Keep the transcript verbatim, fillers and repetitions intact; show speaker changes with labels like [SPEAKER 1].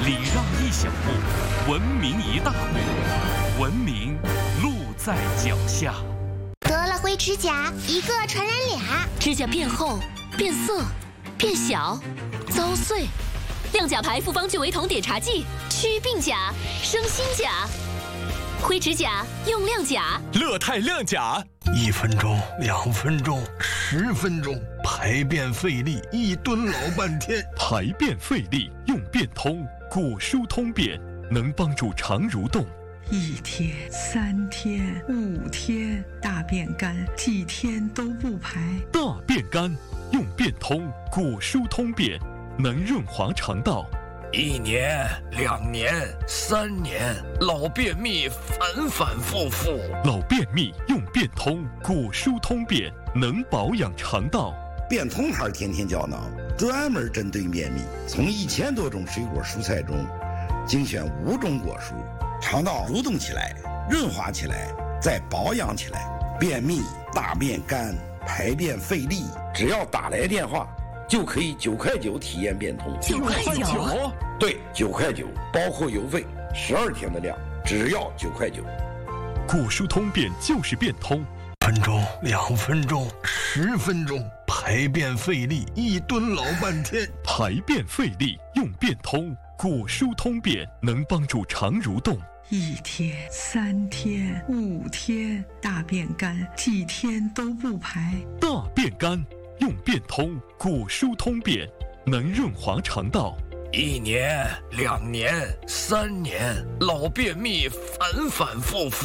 [SPEAKER 1] 礼让一小步，文明一大步。文明路在脚下。
[SPEAKER 2] 得了灰指甲，一个传染俩。
[SPEAKER 3] 指甲变厚、变色、变小、遭碎。亮甲牌复方聚维酮碘茶剂，祛病甲，生新甲。灰指甲用亮甲，
[SPEAKER 4] 乐泰亮甲。
[SPEAKER 5] 一分钟，两分钟，十分钟，排便费力，一蹲老半天。
[SPEAKER 6] 排便费力用便通，骨疏通便，能帮助肠蠕动。
[SPEAKER 7] 一天、三天、五天，大便干，几天都不排。
[SPEAKER 6] 大便干用便通，骨疏通便，能润滑肠道。
[SPEAKER 4] 一年、两年、三年，老便秘反反复复。
[SPEAKER 6] 老便秘用便通，骨疏通便，能保养肠道。
[SPEAKER 8] 便通牌天天胶囊专门针对便秘，从一千多种水果蔬菜中精选五种果蔬，肠道蠕动起来，润滑起来，再保养起来。便秘、大便干、排便费力，只要打来电话就可以九块九体验便通。
[SPEAKER 3] 九块九？
[SPEAKER 8] 对，九块九，包括邮费，十二天的量，只要九块九。
[SPEAKER 6] 骨疏通便就是便通。
[SPEAKER 5] 分钟，两分钟，十分钟，排便费力，一蹲老半天。
[SPEAKER 6] 排便费力用便通，骨疏通便，能帮助肠蠕动。
[SPEAKER 7] 一天、三天、五天，大便干，几天都不排。
[SPEAKER 6] 大便干用便通，骨疏通便，能润滑肠道。
[SPEAKER 4] 一年、两年、三年，老便秘反反复复。